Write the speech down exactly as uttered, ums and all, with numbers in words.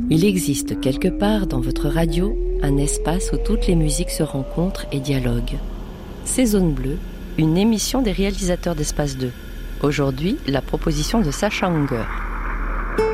Il existe quelque part dans votre radio un espace où toutes les musiques se rencontrent et dialoguent. C'est Zone Bleue, une émission des réalisateurs d'Espace deux. Aujourd'hui, la proposition de Sacha Unger.